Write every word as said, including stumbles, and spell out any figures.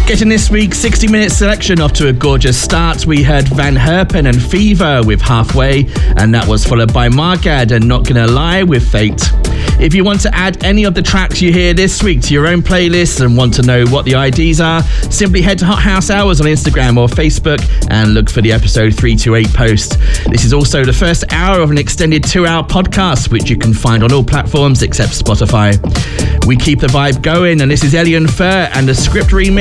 Getting this week's sixty minute selection off to a gorgeous start, we heard Van Herpen and Fever with Halfway, and that was followed by Margad and Not Gonna Lie with Fate. If you want to add any of the tracks you hear this week to your own playlist and want to know what the I Ds are, simply head to Hot House Hours on Instagram or Facebook and look for the episode three twenty-eight post. This is also the first hour of an extended two-hour podcast, which you can find on all platforms except Spotify. We keep the vibe going, and this is Elian Fur and the Script remix